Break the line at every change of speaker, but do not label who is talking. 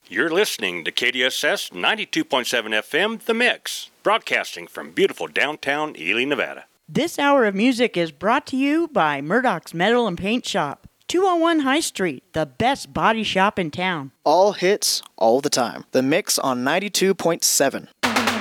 You're listening to KDSS 92.7 FM, The Mix, broadcasting from beautiful downtown Ely, Nevada.
This hour of music is brought to you by Murdoch's Metal and Paint Shop, 201 High Street, the best body shop in town.
All hits, all the time. The Mix on 92.7.